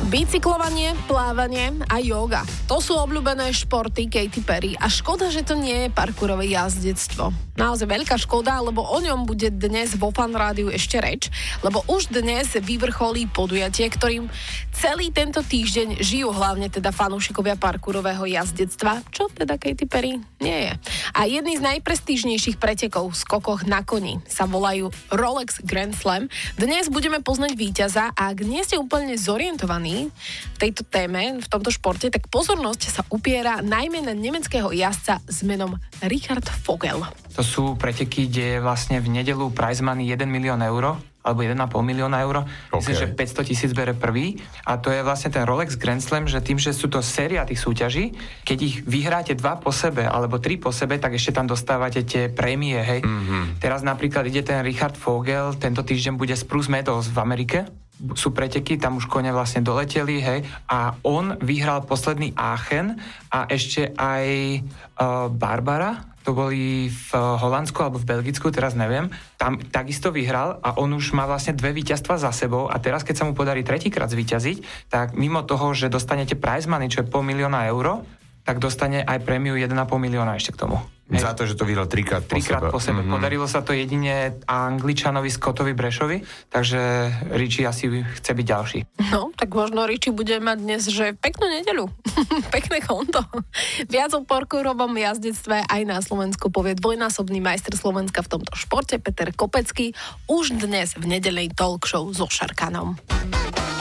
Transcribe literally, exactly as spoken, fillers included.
Bicyklovanie, plávanie a yoga. To sú obľúbené športy Katy Perry a škoda, že to nie je parkourové jazdectvo. Naozaj veľká škoda, lebo o ňom bude dnes vo Fan Rádiu ešte reč, lebo už dnes vyvrcholí podujatie, ktorým celý tento týždeň žijú hlavne teda fanúšikovia parkourového jazdectva, čo teda Katy Perry nie je. A jedný z najprestížnejších pretekov v skokoch na koni sa volajú Rolex Grand Slam. Dnes budeme poznať víťaza a ak nie ste úplne zorientovaní v tejto téme, v tomto športe, tak pozornosť sa upiera najmä na nemeckého jazdca s menom Richard Vogel. To sú preteky, kde je vlastne v nedeľu prize money jeden milión eur, alebo jeden a pol milióna eur. Okay. Myslím, že päťsto tisíc bere prvý. A to je vlastne ten Rolex Grand Slam, že tým, že sú to séria tých súťaží, keď ich vyhráte dva po sebe, alebo tri po sebe, tak ešte tam dostávate tie prémie, hej. Mm-hmm. Teraz napríklad ide ten Richard Vogel, tento týždeň bude Spruce Meadows v Amerike. Sú preteky, tam už kone vlastne doleteli, hej. A on vyhral posledný Aachen a ešte aj uh, Barbara, to boli v Holandsku alebo v Belgicku, teraz neviem, tam takisto vyhral a on už má vlastne dve víťazstva za sebou a teraz, keď sa mu podarí tretíkrát zvíťaziť, tak mimo toho, že dostanete prize money, čo je pol milióna eur, tak dostane aj prémiu jeden a pol milióna ešte k tomu. Hej. Za to, že to vyhral trikrát po trikrát sebe. po sebe. Mm-hmm. Podarilo sa to jedine Angličanovi Scottovi Brešovi, takže Richie asi chce byť ďalší. No, tak možno Richie bude mať dnes, že peknú nedeľu. Pekné konto. Viac o parkourovom jazdectve aj na Slovensku povie dvojnásobný majster Slovenska v tomto športe Peter Kopecký už dnes v nedeľnej talk show so Šarkanom.